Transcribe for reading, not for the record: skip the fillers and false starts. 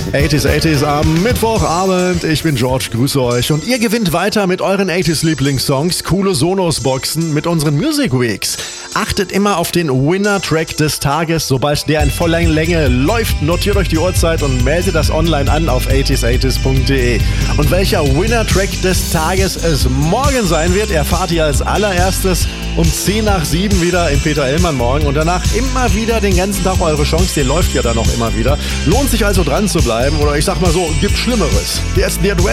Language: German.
80s am Mittwochabend. Ich bin George, grüße euch. Und ihr gewinnt weiter mit euren 80s Lieblingssongs, coole Sonos-Boxen mit unseren Music Weeks. Achtet immer auf den Winner-Track des Tages. Sobald der in voller Länge läuft, notiert euch die Uhrzeit und meldet das online an auf 80s80s.de. Und welcher Winner-Track des Tages es morgen sein wird, erfahrt ihr als allererstes um 7:10 wieder im Peter Illmann Morgen. Und danach immer wieder den ganzen Tag eure Chance. Die läuft ja dann noch immer wieder. Lohnt sich also dran zu bleiben. Oder ich sag mal so, gibt Schlimmeres. Hier ist der Duett.